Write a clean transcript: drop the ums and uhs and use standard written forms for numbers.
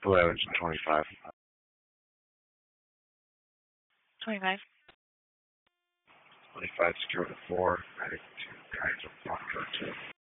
Blue Evans in 25. 25. 25 secure to 4. I think 2 guys will block her too.